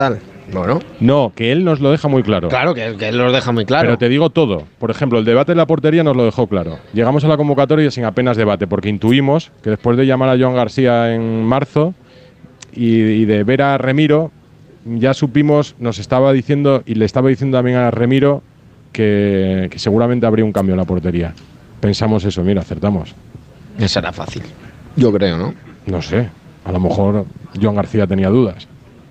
Bueno. No, que él nos lo deja muy claro. Claro, que él los deja muy claro. Pero te digo todo. Por ejemplo, el debate de la portería nos lo dejó claro. Llegamos a la convocatoria sin apenas debate, porque intuimos que después de llamar a Joan García en marzo y de ver a Remiro, ya supimos, nos estaba diciendo, y le estaba diciendo también a Remiro, que seguramente habría un cambio en la portería. Pensamos eso, mira, acertamos. Eso era fácil. Yo creo, ¿no? No sé, a lo mejor Joan García tenía dudas.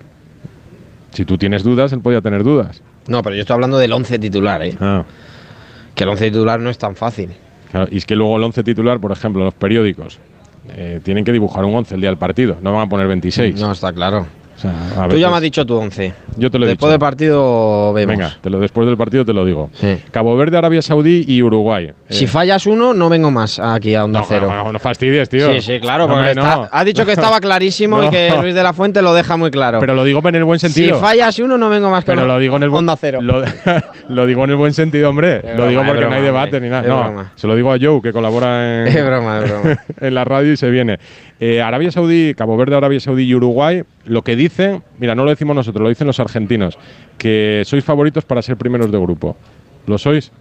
Si tú tienes dudas, él podía tener dudas. No, pero yo estoy hablando del 11 titular, ¿eh? Ah. Que el 11 titular no es tan fácil. Claro, y es que luego el 11 titular, por ejemplo, los periódicos, tienen que dibujar un 11 el día del partido, no van a poner 26. No, está claro. O sea, Tú ya me has dicho tu 11. Yo te lo he Después dicho. del partido vemos. Venga, después del partido te lo digo. Sí. Cabo Verde, Arabia Saudí y Uruguay. Si fallas uno, no vengo más aquí a Onda Cero. No fastidies, tío. Sí, claro, No, porque hombre, no. has dicho que estaba clarísimo No. y que Luis de la Fuente lo deja muy claro. Pero lo digo en el buen sentido. Si fallas uno, no vengo más con Pero lo digo en el Onda Cero. Lo digo en el buen sentido, hombre. Es Lo digo broma, porque es no hay broma, debate hombre. ni nada. Es No, broma. se lo digo a Joe, que colabora Es broma. en la radio y se viene. Arabia Saudí, Cabo Verde, Arabia Saudí y Uruguay, lo que dicen, mira, no lo decimos nosotros, lo dicen los argentinos, que sois favoritos para ser primeros de grupo. ¿Lo sois?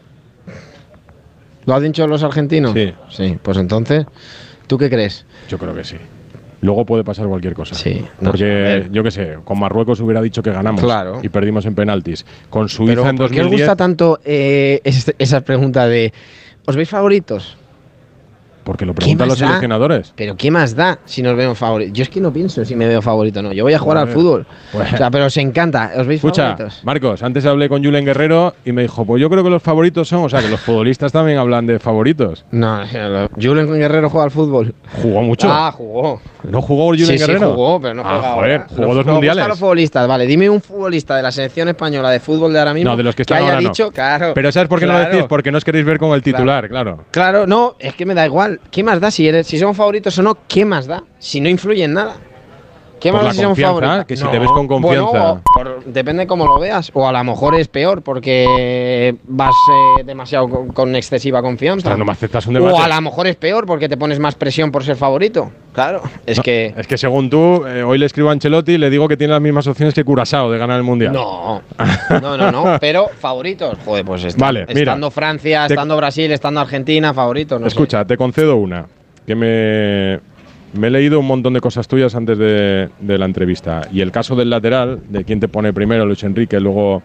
¿Lo han dicho los argentinos? Sí. Sí, pues entonces, ¿tú qué crees? Yo creo que sí. Luego puede pasar cualquier cosa. Sí, no sé, a Porque, ver. yo qué sé, con Marruecos hubiera dicho que ganamos Claro. y perdimos en penaltis. Con Suiza Pero en ¿por qué os 2010… gusta tanto esa pregunta de ¿os veis favoritos? Porque lo preguntan los más da? seleccionadores. Pero ¿qué más da si nos vemos favoritos? Yo es que no pienso si me veo favorito o no. Yo voy a jugar al fútbol. Pues- O sea, pero os encanta. ¿Os veis Escucha, favoritos? Marcos, antes hablé con Julen Guerrero y me dijo, pues yo creo que los favoritos son, o sea, que los futbolistas también hablan de favoritos. No, Julen Guerrero juega al fútbol. Jugó mucho. Ah, jugó. ¿No jugó Julen Sí, Guerrero? jugó, pero no juega joder, ahora. jugó dos Nos mundiales. gustan los futbolistas, vale. Dime un futbolista de la selección española de fútbol de ahora mismo No, de los que están haya ahora no. dicho, claro. Pero ¿sabes por qué no lo claro. decís? Porque no os queréis ver con el titular, claro. Claro, no, es que me da igual. ¿Qué más da si somos favoritos o no? ¿Qué más da? Si no influye en nada. ¿Qué Por más la da si somos confianza, favoritos? que si te ves con confianza. Bueno, depende cómo lo veas. O a lo mejor es peor porque vas demasiado con excesiva confianza. Ostras, no me aceptas un debate. O a lo mejor es peor porque te pones más presión por ser favorito. Claro, es que… Es que según tú, hoy le escribo a Ancelotti y le digo que tiene las mismas opciones que Curazao de ganar el Mundial. No, pero favoritos. Joder, pues Vale, mira, estando Francia, estando Brasil, estando Argentina, favoritos. No Escucha, sé. te concedo una. Que me he leído un montón de cosas tuyas antes de la entrevista. Y el caso del lateral, de quién te pone primero, Luis Enrique, luego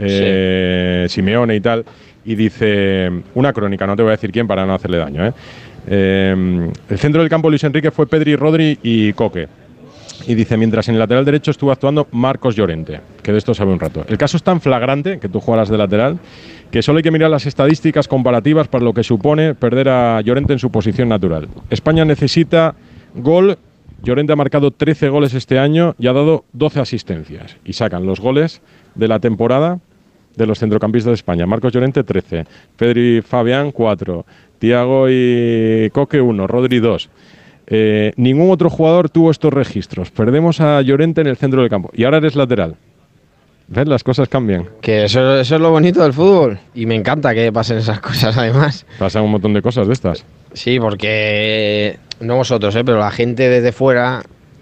Simeone y tal. Y dice, una crónica, no te voy a decir quién para no hacerle daño. El centro del campo Luis Enrique fue Pedri, Rodri y Coque. Y dice, mientras en el lateral derecho estuvo actuando Marcos Llorente, que de esto sabe un rato. El caso es tan flagrante, que tú jugaras de lateral, que solo hay que mirar las estadísticas comparativas para lo que supone perder a Llorente en su posición natural. España necesita gol. Llorente ha marcado 13 goles este año y ha dado 12 asistencias. Y sacan los goles de la temporada de los centrocampistas de España. Marcos Llorente, 13. Pedri Fabián, 4. Thiago y Coque, 1. Rodri, 2. Ningún otro jugador tuvo estos registros. Perdemos a Llorente en el centro del campo. Y ahora eres lateral. ¿Ves? Las cosas cambian. Que eso es lo bonito del fútbol. Y me encanta que pasen esas cosas, además. Pasan un montón de cosas de estas. Sí, porque no vosotros, pero la gente desde fuera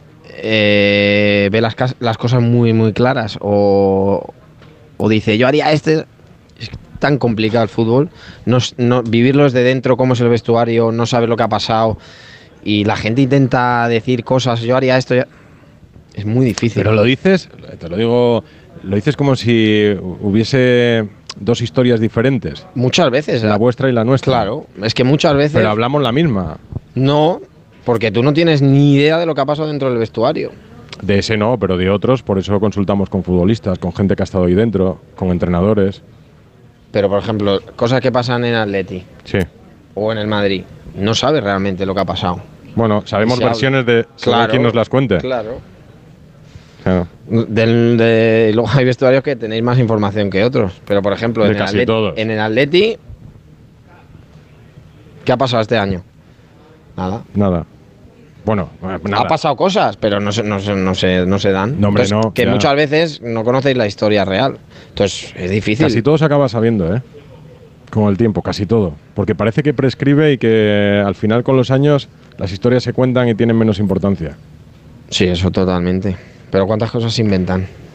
ve las cosas muy, muy claras. O dice, yo haría este. Es tan complicado el fútbol. No, vivirlo desde dentro, cómo es el vestuario, no sabes lo que ha pasado. Y la gente intenta decir cosas, yo haría esto. Es muy difícil. Pero lo dices, te lo digo, lo dices como si hubiese dos historias diferentes. Muchas veces. La vuestra y la nuestra. Claro, es que muchas veces… Pero hablamos la misma. No, porque tú no tienes ni idea de lo que ha pasado dentro del vestuario. De ese no, pero de otros, por eso consultamos con futbolistas, con gente que ha estado ahí dentro, con entrenadores. Pero, por ejemplo, cosas que pasan en Atleti Sí. o en el Madrid, no sabes realmente lo que ha pasado. Bueno, sabemos Se habla. versiones de Claro, quien nos las cuente. Claro. Claro. Luego hay vestuarios que tenéis más información que otros. Pero, por ejemplo, De en el, casi Atleti, todos. en el Atleti, ¿qué ha pasado este año? Nada. Nada. Bueno, nada. Ha pasado cosas, pero no se dan. No, hombre, Entonces, no, que ya. muchas veces no conocéis la historia real. Entonces, es difícil. Casi todo se acaba sabiendo, ¿eh? Con el tiempo, casi todo. Porque parece que prescribe y que al final con los años las historias se cuentan y tienen menos importancia. Sí, eso totalmente. Pero ¿cuántas cosas se inventan?